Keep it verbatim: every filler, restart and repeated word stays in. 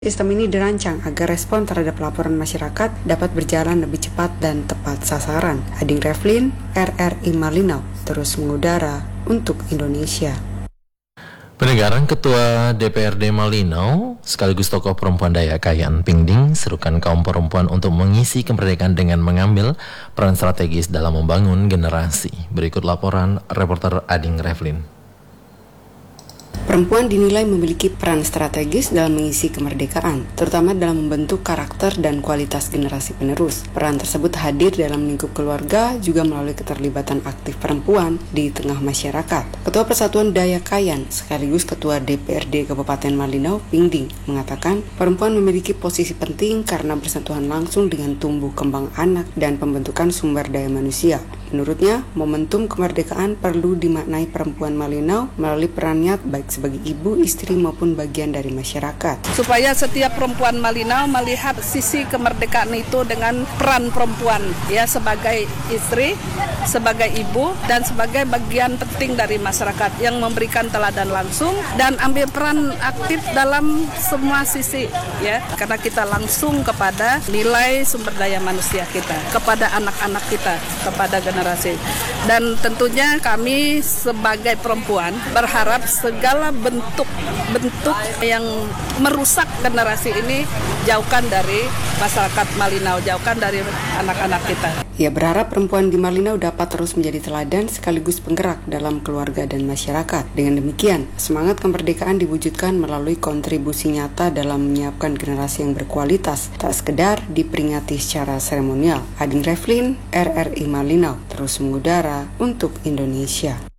Sistem ini dirancang agar respon terhadap laporan masyarakat dapat berjalan lebih cepat dan tepat sasaran. Ading Revlin, R R I Malinau, terus mengudara untuk Indonesia. Pendengaran Ketua D P R D Malinau sekaligus tokoh perempuan Dayak Kayan Pingding serukan kaum perempuan untuk mengisi kemerdekaan dengan mengambil peran strategis dalam membangun generasi. Berikut laporan reporter Ading Revlin. Perempuan dinilai memiliki peran strategis dalam mengisi kemerdekaan, terutama dalam membentuk karakter dan kualitas generasi penerus. Peran tersebut hadir dalam lingkup keluarga, juga melalui keterlibatan aktif perempuan di tengah masyarakat. Ketua Persatuan Dayak Kayan, sekaligus Ketua D P R D Kabupaten Malinau, Pingding, mengatakan perempuan memiliki posisi penting karena bersentuhan langsung dengan tumbuh kembang anak dan pembentukan sumber daya manusia. Menurutnya, momentum kemerdekaan perlu dimaknai perempuan Malinau melalui perannya baik sebagai ibu, istri maupun bagian dari masyarakat. Supaya setiap perempuan Malinau melihat sisi kemerdekaan itu dengan peran perempuan, ya, sebagai istri, sebagai ibu, dan sebagai bagian penting dari masyarakat yang memberikan teladan langsung dan ambil peran aktif dalam semua sisi, ya, karena kita langsung kepada nilai sumber daya manusia kita, kepada anak-anak kita, kepada generasi. Dan tentunya kami sebagai perempuan berharap segala bentuk-bentuk yang merusak generasi ini jauhkan dari masyarakat Malinau, jauhkan dari anak-anak kita. Ia berharap perempuan di Malinau dapat terus menjadi teladan sekaligus penggerak dalam keluarga dan masyarakat. Dengan demikian, semangat kemerdekaan diwujudkan melalui kontribusi nyata dalam menyiapkan generasi yang berkualitas, tak sekedar diperingati secara seremonial. Ading Revlin, R R I Malinau, terus mengudara untuk Indonesia.